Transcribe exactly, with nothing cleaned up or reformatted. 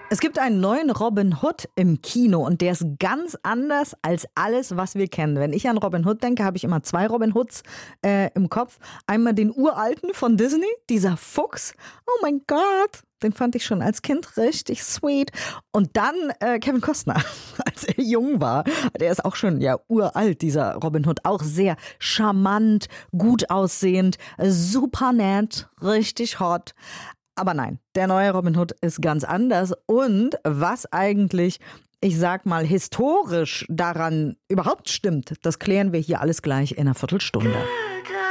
Es gibt einen neuen Robin Hood im Kino und der ist ganz anders als alles, was wir kennen. Wenn ich an Robin Hood denke, habe ich immer zwei Robin Hoods äh, im Kopf. Einmal den uralten von Disney, dieser Fuchs. Oh mein Gott, den fand ich schon als Kind richtig sweet. Und dann äh, Kevin Costner, als er jung war. Der ist auch schon ja uralt, dieser Robin Hood. Auch sehr charmant, gut aussehend, super nett, richtig hot. Aber nein, der neue Robin Hood ist ganz anders. Und was eigentlich, ich sag mal, historisch daran überhaupt stimmt, das klären wir hier alles gleich in einer Viertelstunde.